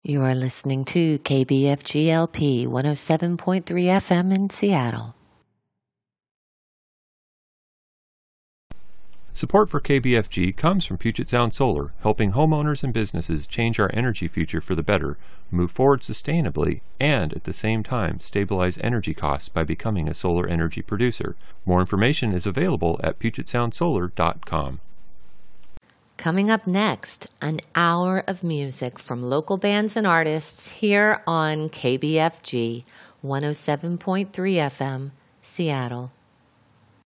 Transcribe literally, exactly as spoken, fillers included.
You are listening to K B F G L P one oh seven point three F M in Seattle. Support for K B F G comes from Puget Sound Solar, helping homeowners and businesses change our energy future for the better, move forward sustainably, and at the same time stabilize energy costs by becoming a solar energy producer. More information is available at puget sound solar dot com. Coming up next, an hour of music from local bands and artists here on K B F G one oh seven point three F M, Seattle.